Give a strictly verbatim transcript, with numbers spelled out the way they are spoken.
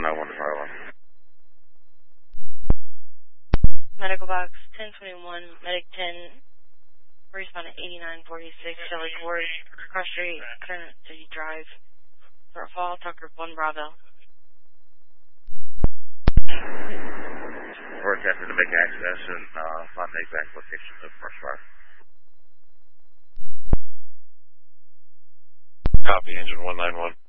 nine one five one. Medical box ten twenty-one, medic ten, respond to eighty-nine forty-six, Shelley Ward, Cross Street, Current City Drive, for a fall, Tucker one Bravo. We're attempting to make access and uh, find the exact location of the first fire. Copy, engine one nine one.